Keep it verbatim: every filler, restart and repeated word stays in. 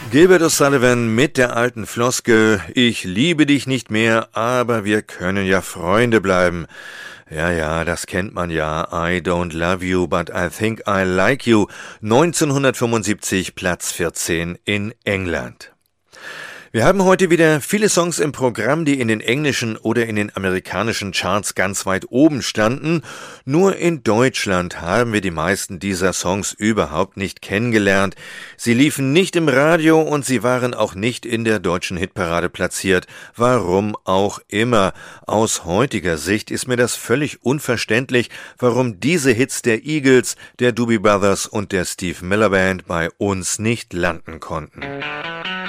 Gilbert O'Sullivan mit der alten Floskel, ich liebe dich nicht mehr, aber wir können ja Freunde bleiben. Ja, ja, das kennt man ja. I don't love you, but I think I like you. neunzehnhundertfünfundsiebzig, Platz vierzehn in England. Wir haben heute wieder viele Songs im Programm, die in den englischen oder in den amerikanischen Charts ganz weit oben standen. Nur in Deutschland haben wir die meisten dieser Songs überhaupt nicht kennengelernt. Sie liefen nicht im Radio und sie waren auch nicht in der deutschen Hitparade platziert. Warum auch immer. Aus heutiger Sicht ist mir das völlig unverständlich, warum diese Hits der Eagles, der Doobie Brothers und der Steve Miller Band bei uns nicht landen konnten.